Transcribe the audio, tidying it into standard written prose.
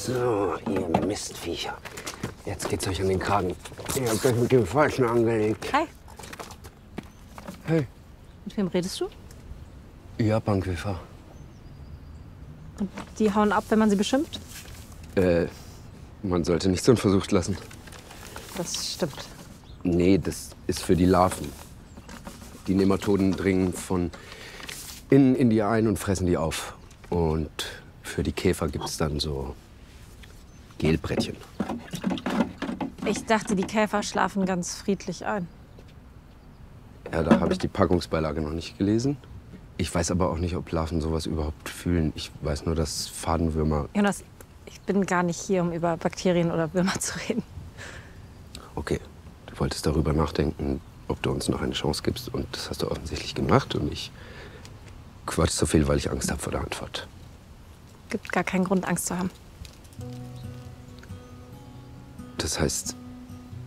So, ihr Mistviecher. Jetzt geht's euch an den Kragen. Ihr habt euch mit dem Falschen angelegt. Hi. Hey. Mit wem redest du? Japan-Käfer. Und die hauen ab, wenn man sie beschimpft? Man sollte nichts unversucht lassen. Das stimmt. Nee, das ist für die Larven. Die Nematoden dringen von innen in die ein und fressen die auf. Und für die Käfer gibt es dann so Gelbrettchen. Ich dachte, die Käfer schlafen ganz friedlich ein. Ja, da habe ich die Packungsbeilage noch nicht gelesen. Ich weiß aber auch nicht, ob Larven sowas überhaupt fühlen. Ich weiß nur, dass Fadenwürmer... Jonas, ich bin gar nicht hier, um über Bakterien oder Würmer zu reden. Okay, du wolltest darüber nachdenken, ob du uns noch eine Chance gibst. Und das hast du offensichtlich gemacht. Und ich quatsch so viel, weil ich Angst habe vor der Antwort. Gibt gar keinen Grund, Angst zu haben. Das heißt,